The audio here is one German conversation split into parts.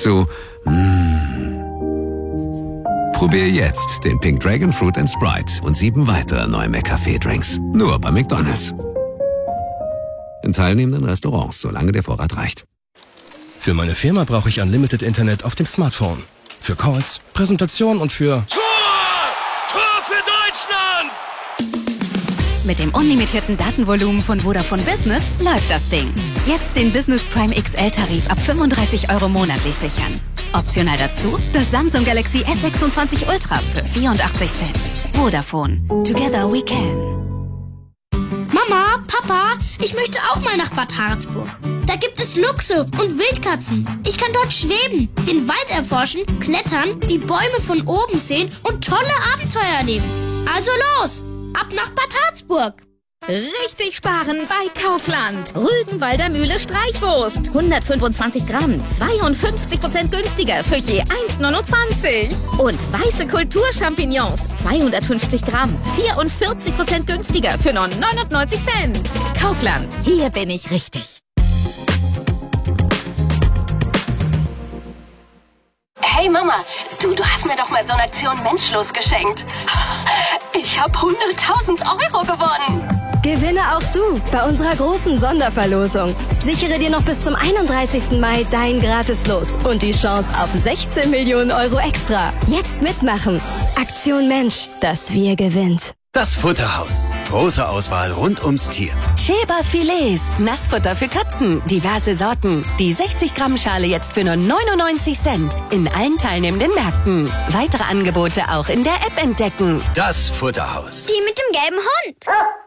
zu Probier jetzt den Pink Dragon Fruit & Sprite und 7 weitere neue McCafé-Drinks. Nur bei McDonald's. In teilnehmenden Restaurants, solange der Vorrat reicht. Für meine Firma brauche ich Unlimited Internet auf dem Smartphone. Für Calls, Präsentation und für... Tor für Deutschland! Mit dem unlimitierten Datenvolumen von Vodafone Business läuft das Ding. Jetzt den Business Prime XL-Tarif ab 35 € monatlich sichern. Optional dazu das Samsung Galaxy S26 Ultra für 84 Cent. Vodafone. Together we can. Mama, Papa, ich möchte auch mal nach Bad Harzburg. Da gibt es Luchse und Wildkatzen. Ich kann dort schweben, den Wald erforschen, klettern, die Bäume von oben sehen und tolle Abenteuer erleben. Also los, ab nach Bad Harzburg. Richtig sparen bei Kaufland. Rügenwalder Mühle Streichwurst. 125 Gramm, 52% günstiger für je 1,29. Und weiße Kulturchampignons, 250 Gramm, 44% günstiger für nur 99 Cent. Kaufland, hier bin ich richtig. Hey Mama, du hast mir doch mal so eine Aktion Menschlos geschenkt. Ich habe 100.000 € gewonnen. Gewinne auch du bei unserer großen Sonderverlosung. Sichere dir noch bis zum 31. Mai dein Gratis-Los und die Chance auf 16 Millionen € extra. Jetzt mitmachen. Aktion Mensch, das Wir gewinnt. Das Futterhaus. Große Auswahl rund ums Tier. Schäber Filets. Nassfutter für Katzen. Diverse Sorten. Die 60 Gramm Schale jetzt für nur 99 Cent. In allen teilnehmenden Märkten. Weitere Angebote auch in der App entdecken. Das Futterhaus. Die mit dem gelben Hund.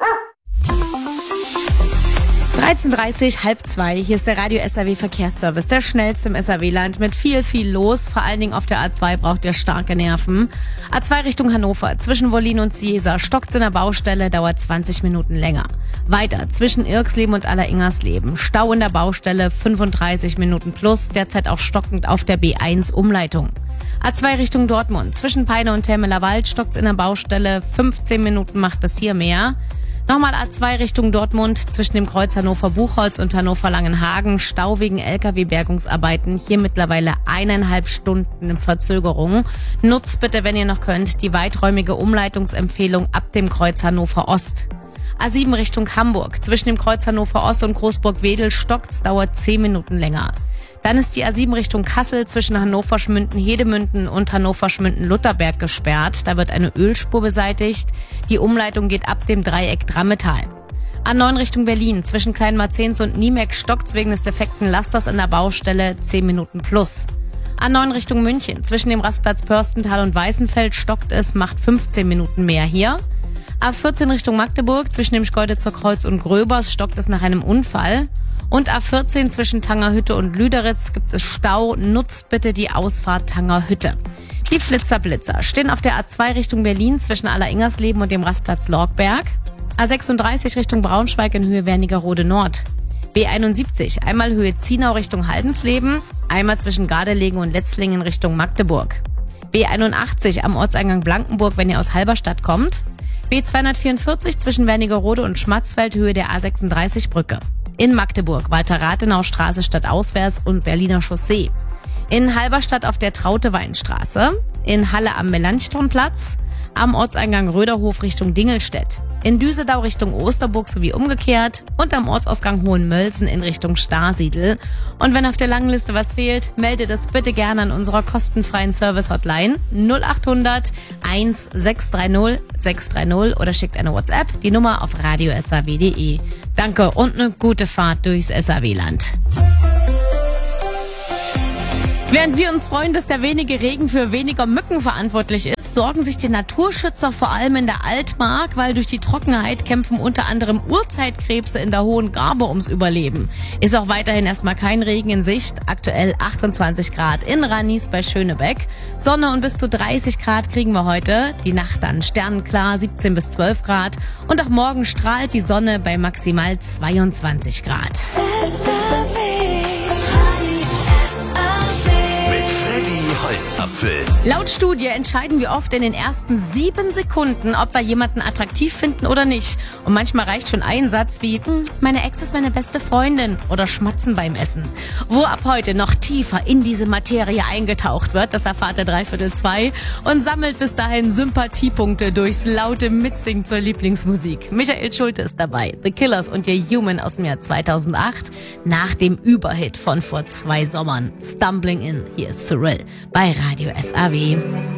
13:30, 1:30. Hier ist der Radio SAW Verkehrsservice, der schnellste im SAW-Land mit viel los. Vor allen Dingen auf der A2 braucht ihr starke Nerven. A2 Richtung Hannover, zwischen Wollin und Ciesa, stockt's in der Baustelle, dauert 20 Minuten länger. Weiter, zwischen Irksleben und Alleringersleben, Stau in der Baustelle, 35 Minuten plus, derzeit auch stockend auf der B1 Umleitung. A2 Richtung Dortmund, zwischen Peine und Termeler Wald, stockt's in der Baustelle, 15 Minuten macht es hier mehr. Nochmal A2 Richtung Dortmund, zwischen dem Kreuz Hannover-Buchholz und Hannover-Langenhagen, Stau wegen LKW-Bergungsarbeiten, hier mittlerweile 1,5 Stunden in Verzögerung. Nutzt bitte, wenn ihr noch könnt, die weiträumige Umleitungsempfehlung ab dem Kreuz Hannover-Ost. A7 Richtung Hamburg, zwischen dem Kreuz Hannover-Ost und Großburg-Wedel stockt's, dauert 10 Minuten länger. Dann ist die A7 Richtung Kassel zwischen Hannover-Schmünden-Hedemünden und Hannover-Schmünden-Lutherberg gesperrt. Da wird eine Ölspur beseitigt. Die Umleitung geht ab dem Dreieck Drammetal. A9 Richtung Berlin zwischen Kleinmarzens und Niemek stockt's wegen des defekten Lasters in der Baustelle, 10 Minuten plus. A9 Richtung München zwischen dem Rastplatz Pörstental und Weißenfeld stockt es, macht 15 Minuten mehr hier. A14 Richtung Magdeburg zwischen dem Schkeuditzer Kreuz und Gröbers stockt es nach einem Unfall. Und A14 zwischen Tangerhütte und Lüderitz gibt es Stau. Nutzt bitte die Ausfahrt Tangerhütte. Die Flitzer stehen auf der A2 Richtung Berlin zwischen Alleringersleben und dem Rastplatz Lorgberg. A36 Richtung Braunschweig in Höhe Wernigerode Nord. B71 einmal Höhe Zienau Richtung Haldensleben, einmal zwischen Gardelegen und Letzlingen Richtung Magdeburg. B81 am Ortseingang Blankenburg, wenn ihr aus Halberstadt kommt. B244 zwischen Wernigerode und Schmatzfeld Höhe der A36 Brücke. In Magdeburg Walter-Rathenau-Straße stadtauswärts und Berliner Chaussee. In Halberstadt auf der Traute-Weinstraße. In Halle am Melanchthonplatz. Am Ortseingang Röderhof Richtung Dingelstedt. In Düsedau Richtung Osterburg sowie umgekehrt. Und am Ortsausgang Hohenmölsen in Richtung Starsiedl. Und wenn auf der langen Liste was fehlt, meldet es bitte gerne an unserer kostenfreien Service-Hotline 0800 1630 630 oder schickt eine WhatsApp, die Nummer auf radio.saw.de. Danke und eine gute Fahrt durchs SAW-Land. Während wir uns freuen, dass der wenige Regen für weniger Mücken verantwortlich ist, sorgen sich die Naturschützer vor allem in der Altmark, weil durch die Trockenheit kämpfen unter anderem Urzeitkrebse in der Hohen Grabe ums Überleben. Ist auch weiterhin erstmal kein Regen in Sicht. Aktuell 28 Grad in Ranis bei Schönebeck. Sonne und bis zu 30 Grad kriegen wir heute. Die Nacht dann sternenklar, 17 bis 12 Grad. Und auch morgen strahlt die Sonne bei maximal 22 Grad. Mit Freddy Holzapfel. Laut Studie entscheiden wir oft in den ersten 7 Sekunden, ob wir jemanden attraktiv finden oder nicht. Und manchmal reicht schon ein Satz wie, meine Ex ist meine beste Freundin oder Schmatzen beim Essen. Wo ab heute noch tiefer in diese Materie eingetaucht wird, das erfahrt ihr 3/2 und sammelt bis dahin Sympathiepunkte durchs laute Mitsingen zur Lieblingsmusik. Michael Schulte ist dabei, The Killers und ihr Human aus dem Jahr 2008, nach dem Überhit von vor 2 Sommern. Stumbling In, hier ist Cyril bei Radio SAW.